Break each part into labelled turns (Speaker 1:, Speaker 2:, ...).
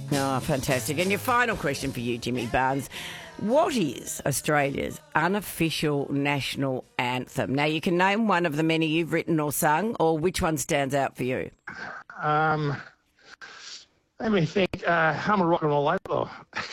Speaker 1: Oh, fantastic. And your final question for you, Jimmy Barnes. What is Australia's unofficial national anthem? Now, you can name one of the many you've written or sung, or which one stands out for you?
Speaker 2: Let me think. I'm a rock and roll outlaw.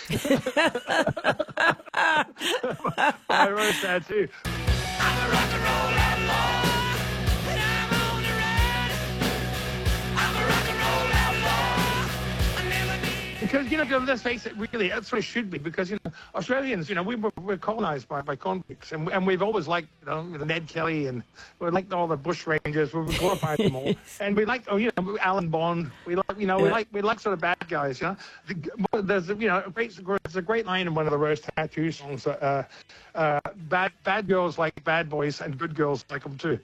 Speaker 2: I wrote that too.
Speaker 3: I'm a rock and roll outlaw, and I'm on the run. I'm a rock and roll outlaw. I never did.
Speaker 2: Because, let's face it, really, that's what it should be. Because, Australians, we're colonized by convicts. And we've always liked, Ned Kelly, and we liked all the Bush Rangers. We glorified them all. And we liked, Alan Bond. We like sort of bad guys, There's, there's a great line in one of the Rose Tattoo songs. Bad girls like bad boys and good girls like them too.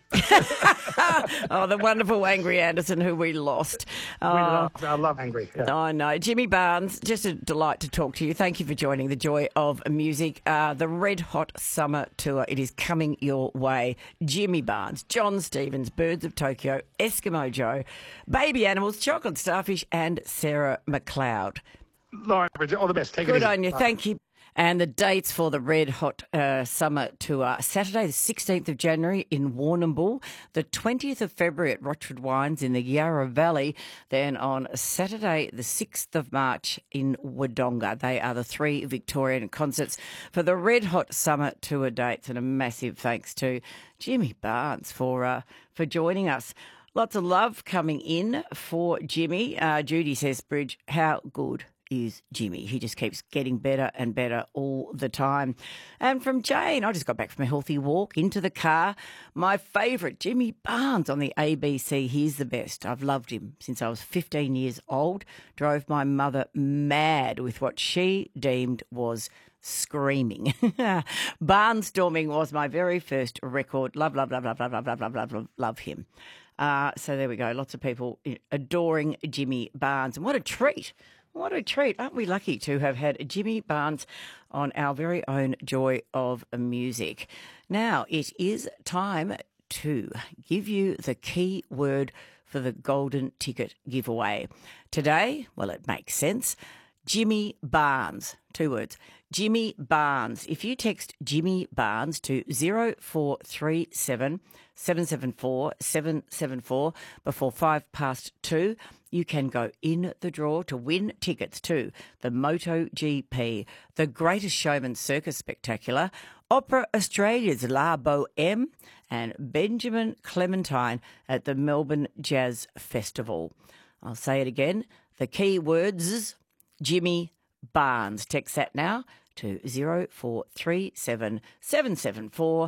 Speaker 1: Oh, the wonderful Angry Anderson, who we lost.
Speaker 2: I love Angry. Yeah.
Speaker 1: I know. Jimmy Barnes, just a delight to talk to you. Thank you for joining the Joy of Music. The Red Hot Summer Tour, it is coming your way. Jimmy Barnes, John Stevens, Birds of Tokyo, Eskimo Joe, Baby Animals, Chocolate Starfish and Sarah McLeod.
Speaker 2: Lauren, Bridget, all the best. Take it easy.
Speaker 1: Good on you. Thank you. And the dates for the Red Hot Summer Tour: Saturday, the 16th of January in Warrnambool, the 20th of February at Rochford Wines in the Yarra Valley, then on Saturday, the 6th of March in Wodonga. They are the three Victorian concerts for the Red Hot Summer Tour dates. And a massive thanks to Jimmy Barnes for joining us. Lots of love coming in for Jimmy. Judy says, Bridge, how good is Jimmy. He just keeps getting better and better all the time. And from Jane, I just got back from a healthy walk into the car. My favourite, Jimmy Barnes on the ABC. He's the best. I've loved him since I was 15 years old. Drove my mother mad with what she deemed was screaming. Barnstorming was my very first record. Love him. So there we go. Lots of people adoring Jimmy Barnes. And what a treat. What a treat. Aren't we lucky to have had Jimmy Barnes on our very own Joy of Music? Now, it is time to give you the key word for the golden ticket giveaway. Today, well, it makes sense, Jimmy Barnes. 2 words. Jimmy Barnes. If you text Jimmy Barnes to 0437 774 774 before 2:05, you can go in the draw to win tickets to the MotoGP, the Greatest Showman Circus Spectacular, Opera Australia's La Boheme, and Benjamin Clementine at the Melbourne Jazz Festival. I'll say it again. The key words, Jimmy Barnes. Text that now to 0437 774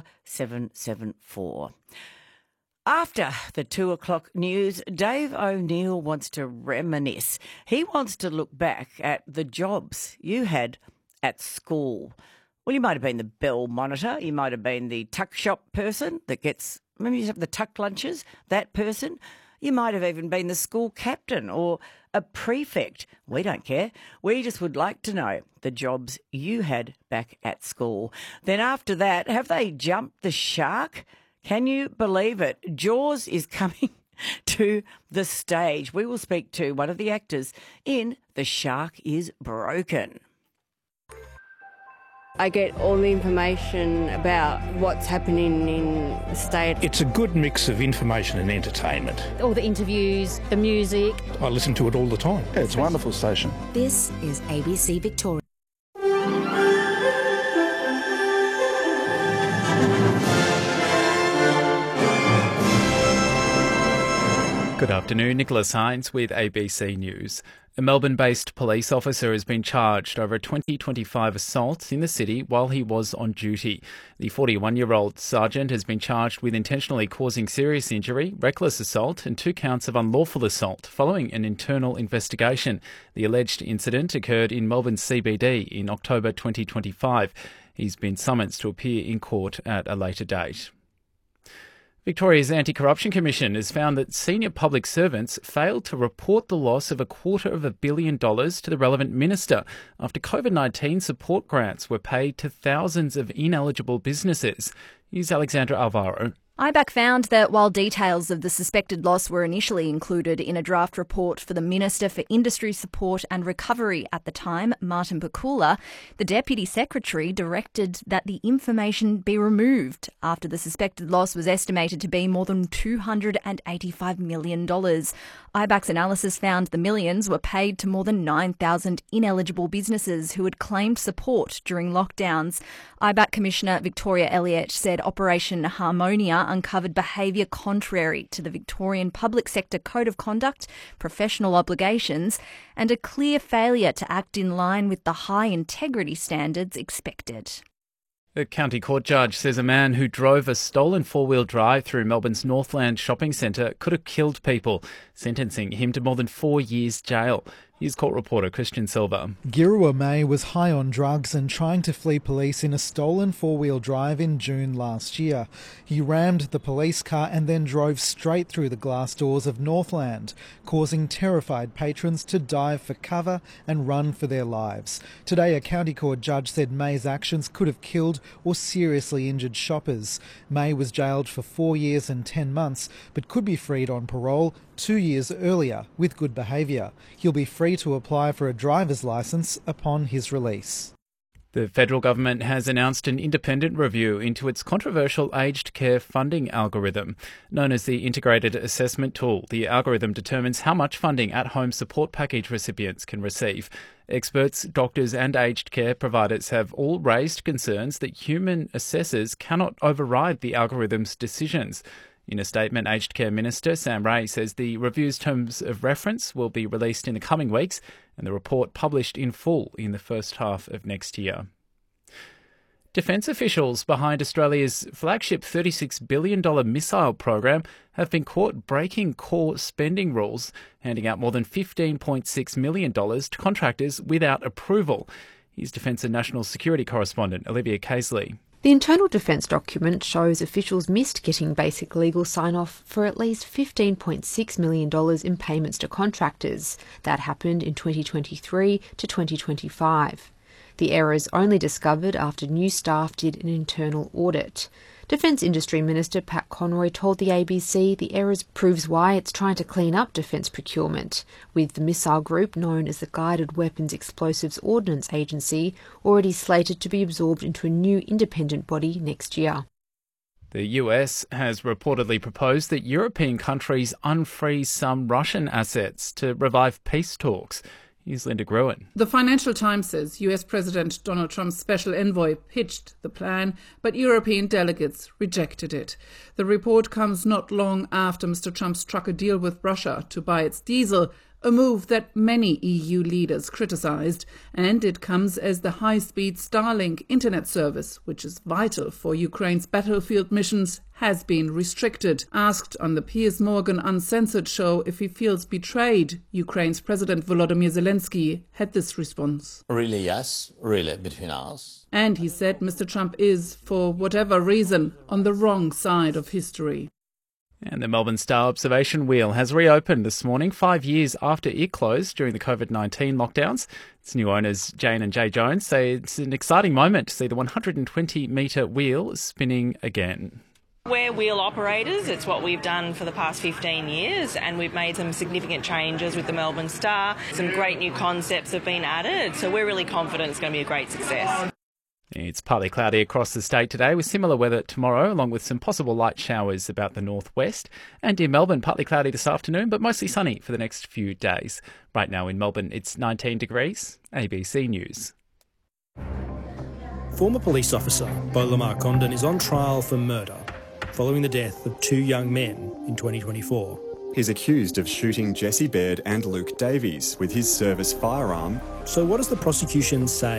Speaker 1: 774. After the 2:00 news, Dave O'Neill wants to reminisce. He wants to look back at the jobs you had at school. Well, you might have been the bell monitor. You might have been the tuck shop person that gets, remember you used to have the tuck lunches, that person. You might have even been the school captain or a prefect. We don't care. We just would like to know the jobs you had back at school. Then after that, have they jumped the shark? Can you believe it? Jaws is coming to the stage. We will speak to one of the actors in The Shark is Broken.
Speaker 4: I get all the information about what's happening in the state.
Speaker 5: It's a good mix of information and entertainment.
Speaker 6: All the interviews, the music.
Speaker 5: I listen to it all the time.
Speaker 7: Yeah, it's a wonderful station.
Speaker 8: This is ABC Victoria.
Speaker 9: Good afternoon, Nicholas Hines with ABC News. A Melbourne-based police officer has been charged over a 2025 assault in the city while he was on duty. The 41-year-old sergeant has been charged with intentionally causing serious injury, reckless assault and 2 counts of unlawful assault following an internal investigation. The alleged incident occurred in Melbourne CBD in October 2025. He's been summoned to appear in court at a later date. Victoria's Anti-Corruption Commission has found that senior public servants failed to report the loss of $250 million to the relevant minister after COVID-19 support grants were paid to thousands of ineligible businesses. Here's Alexandra Alvaro.
Speaker 6: IBAC found that while details of the suspected loss were initially included in a draft report for the Minister for Industry Support and Recovery at the time, Martin Pakula, the Deputy Secretary directed that the information be removed after the suspected loss was estimated to be more than $285 million. IBAC's analysis found the millions were paid to more than 9,000 ineligible businesses who had claimed support during lockdowns. IBAC Commissioner Victoria Elliott said Operation Harmonia uncovered behaviour contrary to the Victorian Public Sector Code of Conduct, professional obligations, and a clear failure to act in line with the high integrity standards expected.
Speaker 9: The County Court judge says a man who drove a stolen four-wheel drive through Melbourne's Northland shopping centre could have killed people, sentencing him to more than 4 years jail. Here's court reporter Christian Silva.
Speaker 7: Girua May was high on drugs and trying to flee police in a stolen four-wheel drive in June last year. He rammed the police car and then drove straight through the glass doors of Northland, causing terrified patrons to dive for cover and run for their lives. Today, a county court judge said May's actions could have killed or seriously injured shoppers. May was jailed for 4 years and 10 months, but could be freed on parole 2 years earlier with good behaviour. He'll be free to apply for a driver's licence upon his release.
Speaker 9: The federal government has announced an independent review into its controversial aged care funding algorithm. Known as the Integrated Assessment Tool, the algorithm determines how much funding at-home support package recipients can receive. Experts, doctors and aged care providers have all raised concerns that human assessors cannot override the algorithm's decisions. In a statement, Aged Care Minister Sam Ray says the review's terms of reference will be released in the coming weeks and the report published in full in the first half of next year. Defence officials behind Australia's flagship $36 billion missile program have been caught breaking core spending rules, handing out more than $15.6 million to contractors without approval. Here's Defence and National Security correspondent Olivia Casely.
Speaker 10: The internal defence document shows officials missed getting basic legal sign-off for at least $15.6 million in payments to contractors. That happened in 2023 to 2025. The errors only discovered after new staff did an internal audit. Defence Industry Minister Pat Conroy told the ABC the errors proves why it's trying to clean up defence procurement, with the missile group known as the Guided Weapons Explosives Ordnance Agency already slated to be absorbed into a new independent body next year.
Speaker 9: The US has reportedly proposed that European countries unfreeze some Russian assets to revive peace talks. Here's Linda Gruen.
Speaker 11: The Financial Times says US President Donald Trump's special envoy pitched the plan, but European delegates rejected it. The report comes not long after Mr. Trump struck a deal with Russia to buy its diesel, a move that many EU leaders criticised, and it comes as the high-speed Starlink internet service, which is vital for Ukraine's battlefield missions, has been restricted. Asked on the Piers Morgan Uncensored show if he feels betrayed, Ukraine's President Volodymyr Zelensky had this response.
Speaker 12: Really, yes. Really, between us.
Speaker 11: And he said Mr. Trump is, for whatever reason, on the wrong side of history.
Speaker 9: And the Melbourne Star Observation Wheel has reopened this morning, 5 years after it closed during the COVID-19 lockdowns. Its new owners, Jane and Jay Jones, say it's an exciting moment to see the 120-metre wheel spinning again.
Speaker 13: We're wheel operators. It's what we've done for the past 15 years, and we've made some significant changes with the Melbourne Star. Some great new concepts have been added, so we're really confident it's going to be a great success.
Speaker 9: It's partly cloudy across the state today with similar weather tomorrow, along with some possible light showers about the northwest. And in Melbourne, partly cloudy this afternoon, but mostly sunny for the next few days. Right now in Melbourne, it's 19 degrees. ABC News.
Speaker 14: Former police officer Beau Lamar Condon is on trial for murder following the death of two young men in 2024.
Speaker 15: He's accused of shooting Jesse Baird and Luke Davies with his service firearm.
Speaker 14: So what does the prosecution say